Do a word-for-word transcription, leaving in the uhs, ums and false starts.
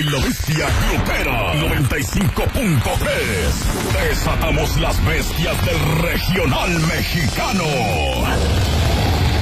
la bestia grupera noventa y cinco punto tres. Desatamos las bestias del regional mexicano.